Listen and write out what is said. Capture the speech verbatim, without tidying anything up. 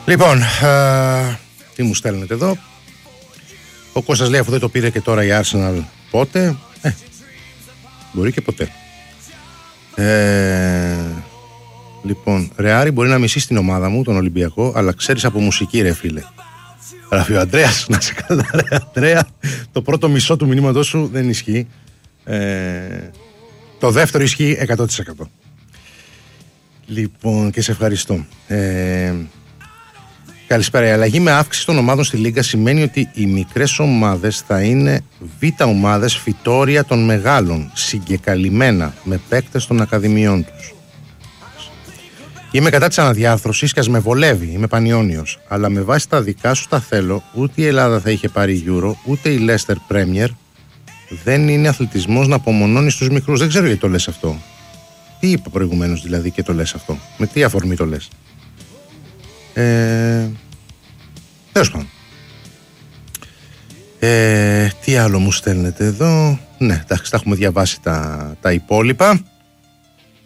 Λοιπόν, α, τι μου στέλνετε εδώ. Ο Κώστας λέει, αφού δεν το πήρε και τώρα η Arsenal, πότε? Ε, μπορεί και ποτέ. Ε, λοιπόν, Ρεάρη μπορεί να μισεί την ομάδα μου, τον Ολυμπιακό, αλλά ξέρεις από μουσική, ρε φίλε. Γράφει ο Αντρέας, να σε καλά, ρε Αντρέα. Το πρώτο μισό του μηνύματός σου δεν ισχύει. Ε, το δεύτερο ισχύει εκατό τοις εκατό. Λοιπόν, και σε ευχαριστώ. Ε, καλησπέρα. Η αλλαγή με αύξηση των ομάδων στη Λίγκα σημαίνει ότι οι μικρές ομάδες θα είναι β' ομάδες φυτόρια των μεγάλων, συγκεκαλυμμένα με παίκτες των ακαδημιών τους. Είμαι κατά της αναδιάρθρωσης και ας με βολεύει, είμαι πανιόνιος. Αλλά με βάση τα δικά σου τα θέλω, ούτε η Ελλάδα θα είχε πάρει Euro, ούτε η Leicester Premier. Δεν είναι αθλητισμός να απομονώνεις τους μικρούς. Δεν ξέρω γιατί το λες αυτό. Τι είπα προηγουμένως δηλαδή και το λες αυτό? Με τι αφορμή το λες? Ε, τέλος πάντων. Ε, τι άλλο μου στέλνετε εδώ? Ναι, εντάξει, τα έχουμε διαβάσει τα, τα υπόλοιπα.